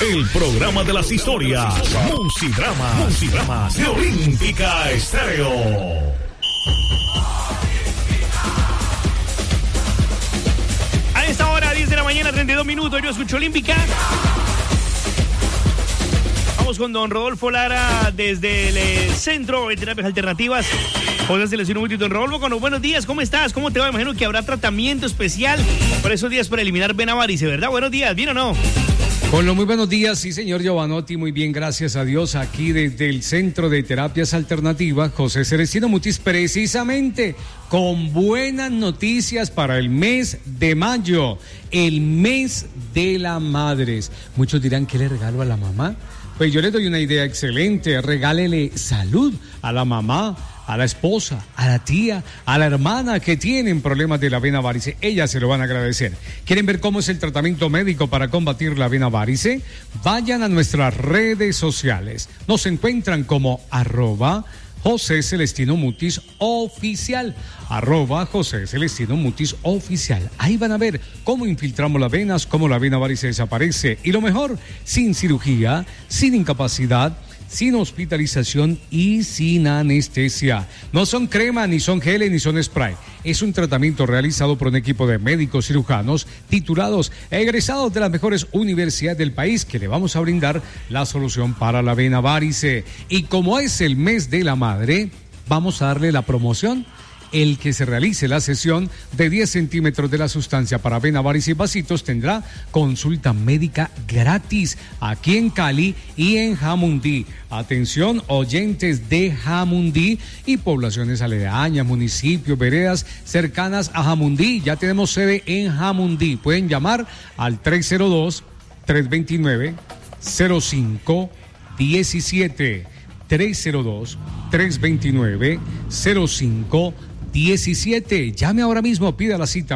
El programa de las historias. Musidramas de Olímpica Estéreo. A esta hora, 10 de la mañana, 32 minutos, yo escucho Olímpica. Vamos con don Rodolfo Lara desde el Centro de Terapias Alternativas. José Celestino Mutis. Don Rodolfo, con los buenos días, ¿cómo estás? ¿Cómo te va? Imagino que habrá tratamiento especial por esos días para eliminar vena varice, ¿verdad? Buenos días, ¿bien o no? Con los muy buenos días, sí señor Giovanotti, muy bien, gracias a Dios, aquí desde el Centro de Terapias Alternativas, José Celestino Mutis, precisamente con buenas noticias para el mes de mayo, el mes de las madres. Muchos dirán, ¿qué le regalo a la mamá? Pues yo les doy una idea excelente, regálele salud a la mamá, a la esposa, a la tía, a la hermana que tienen problemas de la vena varice. Ellas se lo van a agradecer. ¿Quieren ver cómo es el tratamiento médico para combatir la vena varice? Vayan a nuestras redes sociales. Nos encuentran como @José Celestino Mutis Oficial, @José Celestino Mutis Oficial. Ahí van a ver cómo infiltramos las venas, cómo la vena varice desaparece. Y lo mejor, sin cirugía, sin incapacidad, sin hospitalización y sin anestesia. No son crema, ni son geles, ni son spray. Es un tratamiento realizado por un equipo de médicos cirujanos titulados e egresados de las mejores universidades del país, que le vamos a brindar la solución para la vena varice. Y como es el mes de la madre, vamos a darle la promoción. El que se realice la sesión de 10 centímetros de la sustancia para vena varice y vasitos tendrá consulta médica gratis aquí en Cali y en Jamundí. Atención, oyentes de Jamundí y poblaciones aledañas, municipios, veredas cercanas a Jamundí. Ya tenemos sede en Jamundí. Pueden llamar al 302-329-0517. 302-329-0517. Llame ahora mismo, pida la cita.